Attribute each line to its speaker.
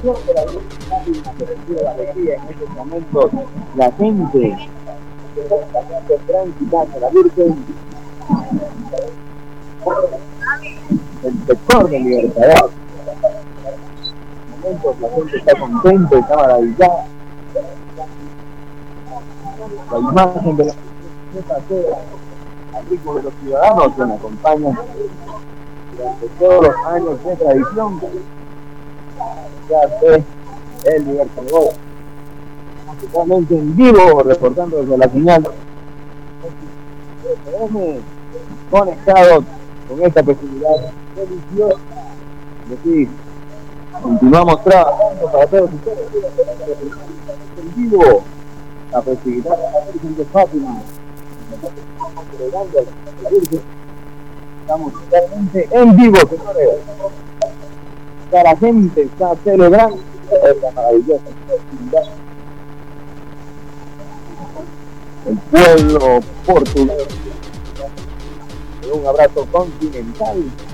Speaker 1: celebración de la Virgen de Fátima, que recibe la alegría en estos momentos la gente que está pasando tranquila de la Virgen, el sector de Libertador. En estos momentos la gente está contenta, está maravillada. La imagen de la Virgen pasea al ritmo de los ciudadanos que nos acompañan durante todos los años de tradición. Ya sé, el Libertador, totalmente en vivo, reportando desde la señal conectados con esta festividad deliciosa. Sí, continuamos trabajando para todos ustedes en vivo la festividad de la Virgen de Fátima. Estamos totalmente en vivo, señores. La gente está celebrando esta maravillosa festividad. El pueblo portugués. Un abrazo continental